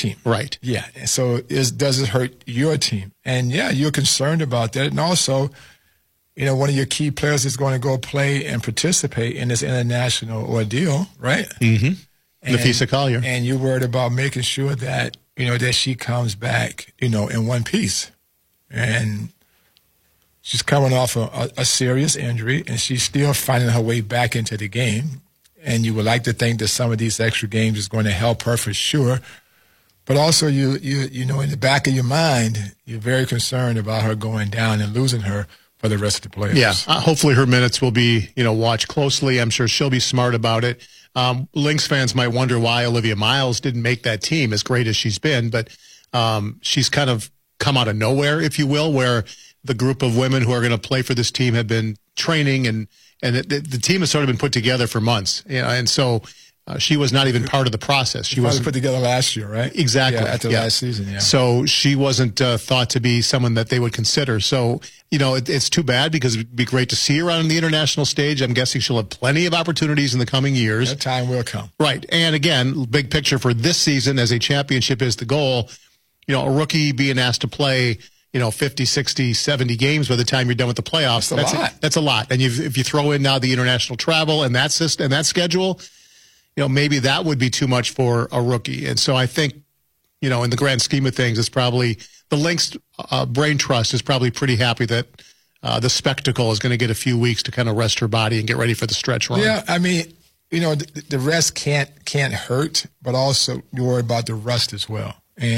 team. Right. Yeah. And so does it hurt your team? And, yeah, you're concerned about that. And also, one of your key players is going to go play and participate in this international ordeal, right? Mm-hmm. Napheesa Collier. And you're worried about making sure that, that she comes back, in one piece. And she's coming off a serious injury, and she's still finding her way back into the game. And you would like to think that some of these extra games is going to help her for sure. But also, you in the back of your mind, you're very concerned about her going down and losing her for the rest of the players. Yeah, hopefully her minutes will be, watched closely. I'm sure she'll be smart about it. Lynx fans might wonder why Olivia Miles didn't make that team, as great as she's been, but she's kind of come out of nowhere, if you will, where the group of women who are going to play for this team have been training, and the team has sort of been put together for months. And so she was not even part of the process. She was put together last year, right? Exactly. Yeah, after last season, yeah. So she wasn't thought to be someone that they would consider. So, it's too bad because it'd be great to see her on the international stage. I'm guessing she'll have plenty of opportunities in the coming years. That time will come. Right. And again, big picture for this season as a championship is the goal. A rookie being asked to play, 50, 60, 70 games by the time you're done with the playoffs. That's a lot. And if you throw in now the international travel and that system and that schedule, maybe that would be too much for a rookie. And so I think, in the grand scheme of things, it's probably the Lynx brain trust is probably pretty happy that the spectacle is going to get a few weeks to kind of rest her body and get ready for the stretch run. Yeah, I mean, the rest can't hurt, but also you worry about the rust as well.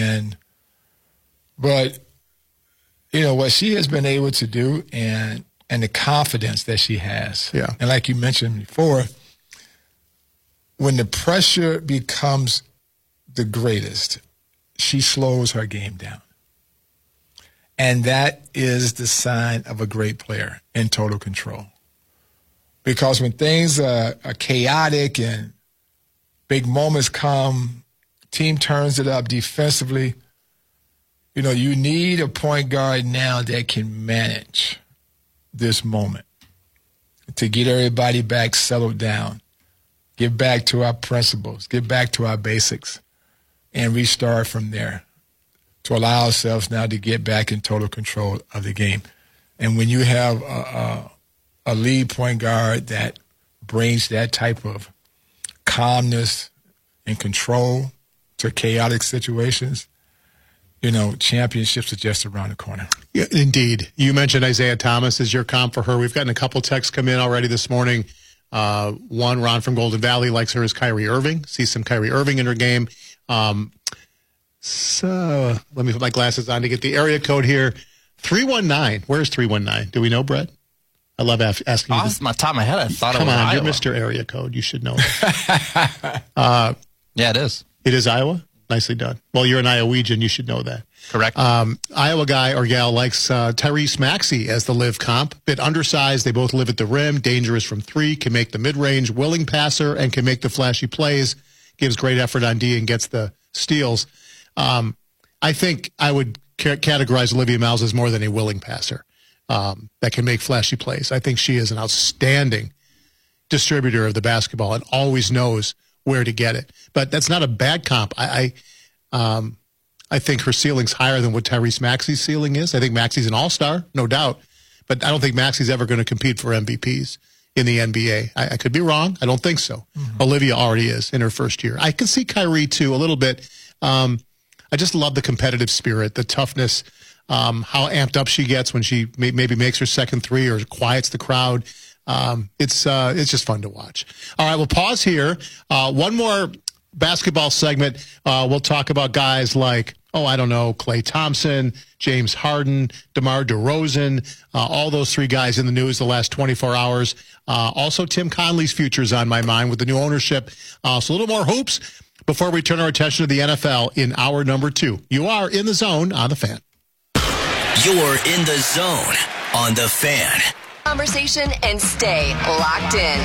But what she has been able to do and the confidence that she has. Yeah. And like you mentioned before, when the pressure becomes the greatest, she slows her game down. And that is the sign of a great player in total control. Because when things are chaotic and big moments come, team turns it up defensively, you need a point guard now that can manage this moment to get everybody back settled down, get back to our principles, get back to our basics, and restart from there to allow ourselves now to get back in total control of the game. And when you have a lead point guard that brings that type of calmness and control to chaotic situations, championships are just around the corner. Yeah, indeed. You mentioned Isaiah Thomas as your comp for her. We've gotten a couple texts come in already this morning. One, Ron from Golden Valley likes her as Kyrie Irving. Sees some Kyrie Irving in her game. So let me put my glasses on to get the area code here. 319. Where's 319? Do we know, Brett? I love asking you this. Off my top of my head, I thought Come it was on, Iowa. you're Mr. Area Code. You should know it. Yeah, it is. It is Iowa? Nicely done. Well, you're an Iowegian. You should know that. Correct. Iowa guy or gal likes Tyrese Maxey as the live comp. Bit undersized. They both live at the rim. Dangerous from three. Can make the mid-range. Willing passer and can make the flashy plays. Gives great effort on D and gets the steals. I think I would categorize Olivia Miles as more than a willing passer that can make flashy plays. I think she is an outstanding distributor of the basketball and always knows where to get it. But that's not a bad comp. I think her ceiling's higher than what Tyrese Maxey's ceiling is. I think Maxey's an all-star, no doubt. But I don't think Maxey's ever going to compete for MVPs in the NBA. I could be wrong. I don't think so. Mm-hmm. Olivia already is in her first year. I can see Kyrie, too, a little bit. I just love the competitive spirit, the toughness, how amped up she gets when she maybe makes her second three or quiets the crowd. It's just fun to watch. All right, we'll pause here. One more basketball segment. We'll talk about guys like, Klay Thompson, James Harden, DeMar DeRozan, all those three guys in the news the last 24 hours. Also, Tim Conley's future is on my mind with the new ownership. So a little more hoops before we turn our attention to the NFL in hour number 2. You are in the zone on The Fan. You're in the zone on The Fan. Conversation and stay locked in.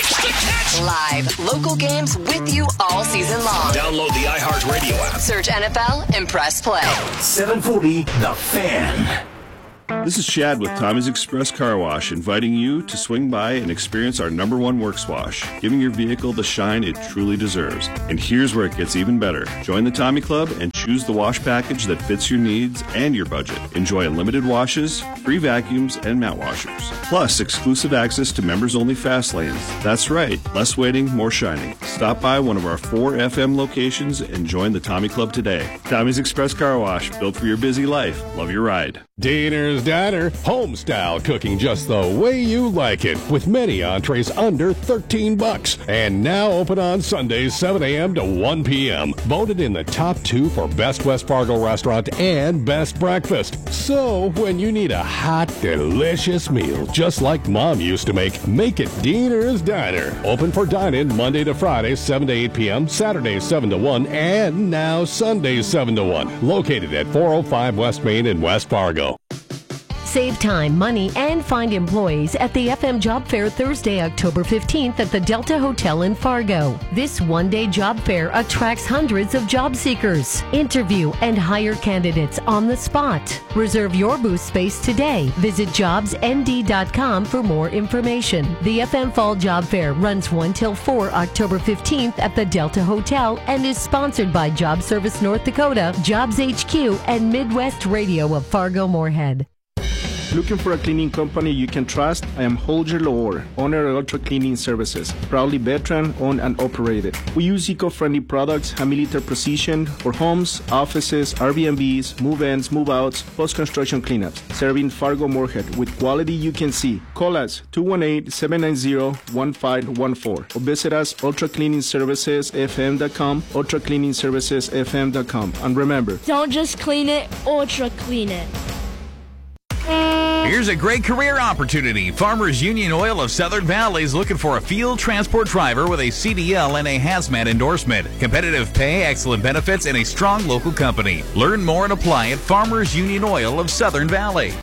Live local games with you all season long. Download the iHeartRadio app. Search NFL and press play. 740 The Fan. This is Chad with Tommy's Express Car Wash, inviting you to swing by and experience our #1 works wash, giving your vehicle the shine it truly deserves. And here's where it gets even better. Join the Tommy Club and Choose the wash package that fits your needs and your budget. Enjoy unlimited washes, free vacuums, and mat washers. Plus, exclusive access to members-only fast lanes. That's right, less waiting, more shining. Stop by one of our 4 FM locations and join the Tommy Club today. Tommy's Express Car Wash, built for your busy life. Love your ride. Diener's Diner, home-style cooking just the way you like it, with many entrees under $13. And now open on Sundays, 7 a.m. to 1 p.m. Voted in the top 2 for Best West Fargo Restaurant and Best Breakfast. So, when you need a hot, delicious meal, just like Mom used to make it Diener's Diner. Open for dine-in Monday to Friday, 7 to 8 p.m., Saturdays, 7 to 1, and now Sundays, 7 to 1. Located at 405 West Main in West Fargo. Save time, money, and find employees at the FM Job Fair Thursday, October 15th at the Delta Hotel in Fargo. This one-day job fair attracts hundreds of job seekers. Interview and hire candidates on the spot. Reserve your booth space today. Visit jobsnd.com for more information. The FM Fall Job Fair runs 1 till 4 October 15th at the Delta Hotel and is sponsored by Job Service North Dakota, Jobs HQ, and Midwest Radio of Fargo-Moorhead. Looking for a cleaning company you can trust? I am Holger Lohr, owner of Ultra Cleaning Services, proudly veteran owned and operated. We use eco-friendly products, a military precision for homes, offices, Airbnbs, move-ins, move-outs, post-construction cleanups, serving Fargo-Moorhead with quality you can see. Call us 218-790-1514 or visit us ultracleaningservicesfm.com, ultracleaningservicesfm.com. And remember, don't just clean it, ultra clean it. Here's a great career opportunity. Farmers Union Oil of Southern Valley is looking for a field transport driver with a CDL and a hazmat endorsement. Competitive pay, excellent benefits, and a strong local company. Learn more and apply at Farmers Union Oil of Southern Valley.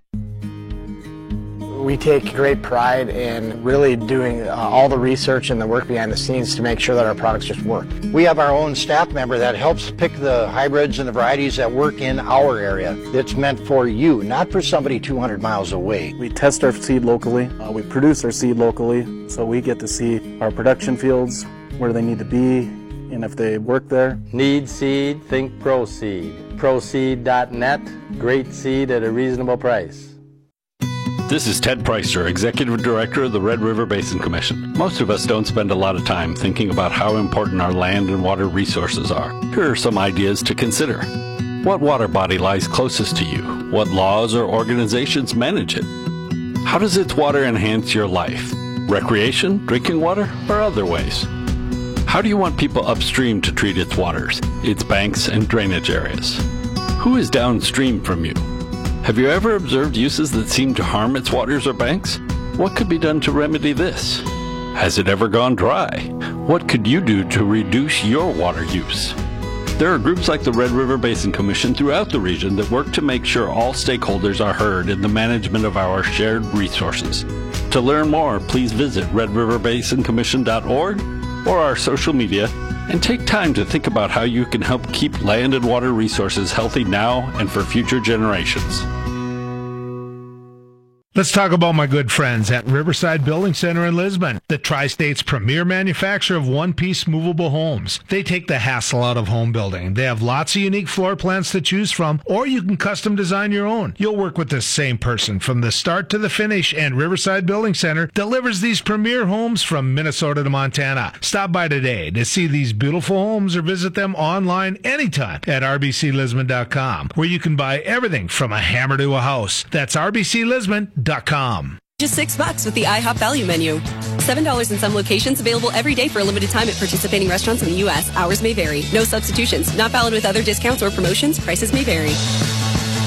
We take great pride in really doing all the research and the work behind the scenes to make sure that our products just work. We have our own staff member that helps pick the hybrids and the varieties that work in our area. It's meant for you, not for somebody 200 miles away. We test our seed locally. We produce our seed locally, so we get to see our production fields, where they need to be, and if they work there. Need seed? Think ProSeed. ProSeed.net. Great seed at a reasonable price. This is Ted Preister, Executive Director of the Red River Basin Commission. Most of us don't spend a lot of time thinking about how important our land and water resources are. Here are some ideas to consider. What water body lies closest to you? What laws or organizations manage it? How does its water enhance your life? Recreation, drinking water, or other ways? How do you want people upstream to treat its waters, its banks and drainage areas? Who is downstream from you? Have you ever observed uses that seem to harm its waters or banks? What could be done to remedy this? Has it ever gone dry? What could you do to reduce your water use? There are groups like the Red River Basin Commission throughout the region that work to make sure all stakeholders are heard in the management of our shared resources. To learn more, please visit redriverbasincommission.org or our social media, and take time to think about how you can help keep land and water resources healthy now and for future generations. Let's talk about my good friends at Riverside Building Center in Lisbon, the Tri-State's premier manufacturer of one-piece movable homes. They take the hassle out of home building. They have lots of unique floor plans to choose from, or you can custom design your own. You'll work with the same person from the start to the finish, and Riverside Building Center delivers these premier homes from Minnesota to Montana. Stop by today to see these beautiful homes or visit them online anytime at rbclisbon.com, where you can buy everything from a hammer to a house. That's rbclisbon.com. Just $6 with the IHOP value menu. $7 in some locations, available every day for a limited time at participating restaurants in the U.S. Hours may vary. No substitutions. Not valid with other discounts or promotions. Prices may vary.